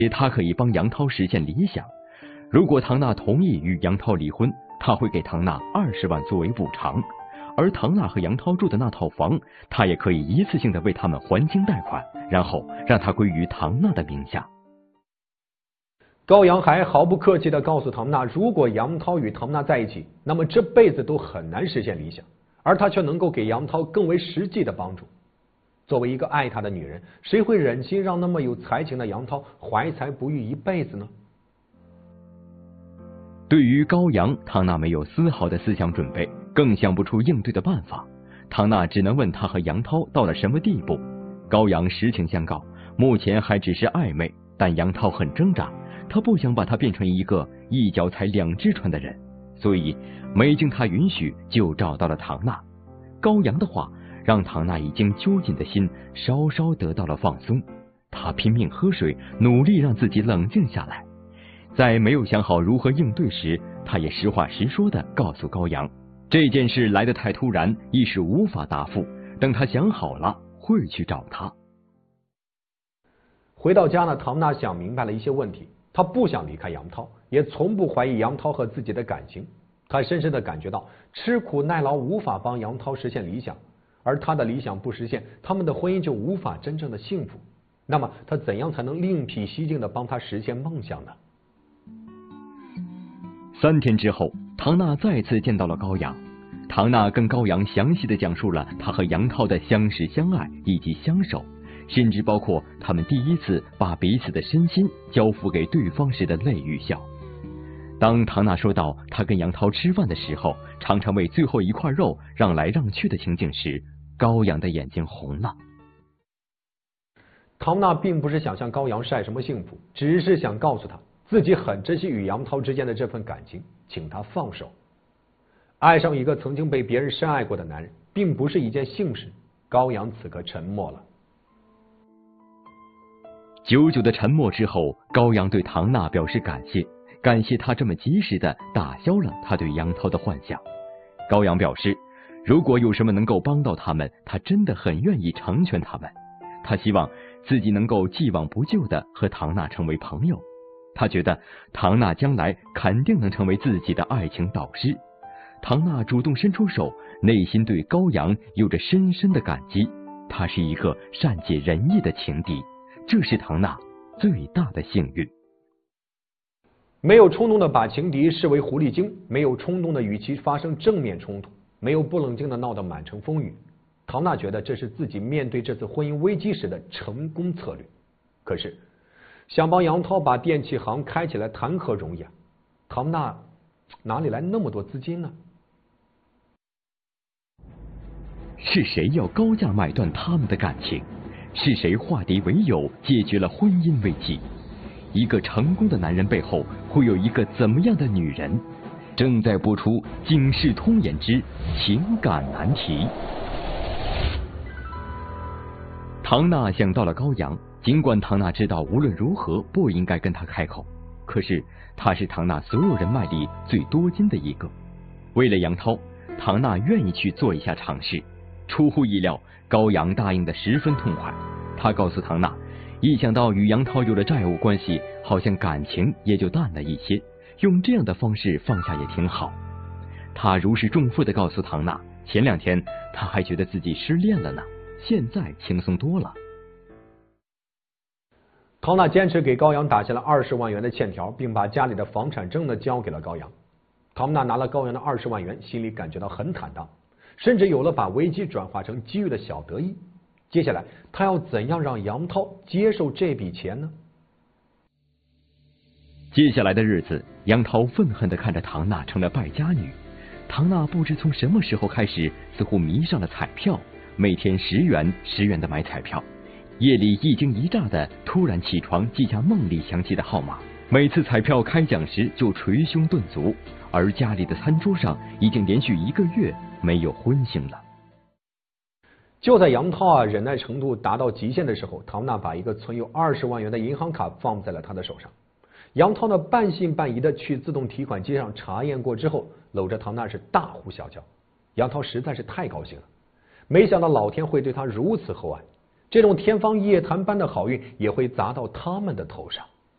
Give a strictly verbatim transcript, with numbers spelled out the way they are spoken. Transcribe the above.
他可以帮杨涛实现理想。如果唐娜同意与杨涛离婚，他会给唐娜二十万作为补偿，而唐娜和杨涛住的那套房，他也可以一次性的为他们还清贷款，然后让它归于唐娜的名下。 高阳还毫不客气地告诉唐娜，如果杨涛与唐娜在一起，那么这辈子都很难实现理想，而他却能够给杨涛更为实际的帮助。作为一个爱他的女人，谁会忍心让那么有才情的杨涛怀才不遇一辈子呢？ 对于高阳，唐娜没有丝毫的思想准备，更想不出应对的办法。唐娜只能问他和杨涛到了什么地步。高阳实情相告，目前还只是暧昧，但杨涛很挣扎，他不想把他变成一个一脚踩两只船的人，所以没经他允许就找到了唐娜。高阳的话让唐娜已经揪紧的心稍稍得到了放松，她拼命喝水，努力让自己冷静下来。在没有想好如何应对时，他也实话实说地告诉高阳，这件事来得太突然，一时无法答复，等他想好了会去找他。 回到家呢，唐娜想明白了一些问题，她不想离开杨涛，也从不怀疑杨涛和自己的感情。她深深地感觉到吃苦耐劳无法帮杨涛实现理想，而他的理想不实现，他们的婚姻就无法真正的幸福。那么他怎样才能另辟蹊径地帮他实现梦想呢？ 三天之后，唐娜再次见到了高阳。唐娜跟高阳详细的讲述了她和杨涛的相识相爱以及相守，甚至包括他们第一次把彼此的身心交付给对方时的泪与笑。当唐娜说到她跟杨涛吃饭的时候，常常为最后一块肉让来让去的情景时，高阳的眼睛红了。 唐娜并不是想向高阳晒什么幸福，只是想告诉他自己很珍惜与杨涛之间的这份感情，请他放手。爱上一个曾经被别人深爱过的男人，并不是一件幸事。高阳此刻沉默了。 久久的沉默之后，高阳对唐娜表示感谢，感谢他这么及时的打消了他对杨涛的幻想。高阳表示，如果有什么能够帮到他们，他真的很愿意成全他们。他希望自己能够既往不咎的和唐娜成为朋友。他觉得唐娜将来肯定能成为自己的爱情导师。唐娜主动伸出手，内心对高阳有着深深的感激。他是一个善解人意的情敌，这是唐娜最大的幸运。 没有冲动的把情敌视为狐狸精，没有冲动的与其发生正面冲突，没有不冷静的闹得满城风雨。唐娜觉得这是自己面对这次婚姻危机时的成功策略。可是想帮杨涛把电器行开起来谈何容易啊？唐娜哪里来那么多资金呢？ 是谁要高价买断他们的感情？是谁化敌为友，解决了婚姻危机？一个成功的男人背后会有一个怎么样的女人？正在播出《警世通言之情感难题》。唐娜想到了高阳，尽管唐娜知道无论如何不应该跟他开口，可是他是唐娜所有人脉里最多金的一个。为了杨涛，唐娜愿意去做一下尝试。出乎意料，高阳答应得十分痛快。他告诉唐娜，一想到与杨涛有了债务关系，好像感情也就淡了一些，用这样的方式放下也挺好。他如释重负地告诉唐娜，前两天他还觉得自己失恋了呢，现在轻松多了。 唐娜坚持给高阳打下了二十万元的欠条，并把家里的房产证呢交给了高阳。唐娜拿了高阳的二十万元，心里感觉到很坦荡，甚至有了把危机转化成机遇的小得意。接下来他要怎样让杨涛接受这笔钱呢？ 接下来的日子，杨涛愤恨地看着唐娜成了败家女。唐娜不知从什么时候开始，似乎迷上了彩票，每天十元十元的买彩票，夜里一惊一乍的突然起床记下梦里响起的号码，每次彩票开奖时就捶胸顿足，而家里的餐桌上已经连续一个月没有荤腥了。 就在杨涛啊忍耐程度达到极限的时候，唐娜把一个存有二十万元的银行卡放在了他的手上。杨涛呢半信半疑的去自动提款机上查验过之后，搂着唐娜是大呼小叫。杨涛实在是太高兴了，没想到老天会对他如此厚爱，这种天方夜谭般的好运也会砸到他们的头上。